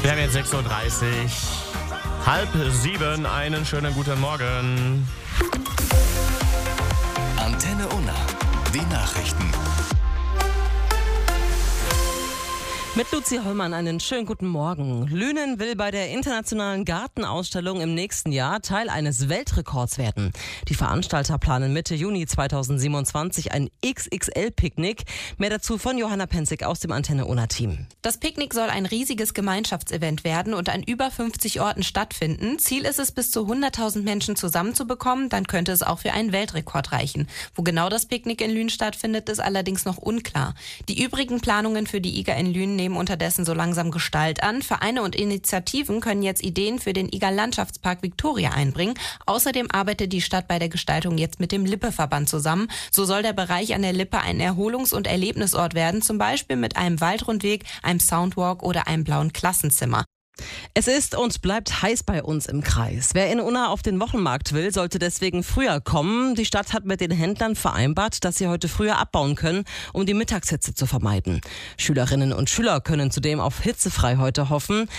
Wir haben jetzt 6:30 Uhr, 6:30, einen schönen guten Morgen. Antenne Unna, die Nachrichten. Mit Luzi Hollmann einen schönen guten Morgen. Lünen will bei der internationalen Gartenausstellung im nächsten Jahr Teil eines Weltrekords werden. Die Veranstalter planen Mitte Juni 2027 ein XXL-Picknick. Mehr dazu von Johanna Penzig aus dem Antenne Unna-Team. Das Picknick soll ein riesiges Gemeinschaftsevent werden und an über 50 Orten stattfinden. Ziel ist es, bis zu 100.000 Menschen zusammenzubekommen. Dann könnte es auch für einen Weltrekord reichen. Wo genau das Picknick in Lünen stattfindet, ist allerdings noch unklar. Die übrigen Planungen für die IGA in Lünen nehmen unterdessen so langsam Gestalt an. Vereine und Initiativen können jetzt Ideen für den IGA Landschaftspark Victoria einbringen. Außerdem arbeitet die Stadt bei der Gestaltung jetzt mit dem Lippe-Verband zusammen. So soll der Bereich an der Lippe ein Erholungs- und Erlebnisort werden, zum Beispiel mit einem Waldrundweg, einem Soundwalk oder einem blauen Klassenzimmer. Es ist und bleibt heiß bei uns im Kreis. Wer in Unna auf den Wochenmarkt will, sollte deswegen früher kommen. Die Stadt hat mit den Händlern vereinbart, dass sie heute früher abbauen können, um die Mittagshitze zu vermeiden. Schülerinnen und Schüler können zudem auf hitzefrei heute hoffen.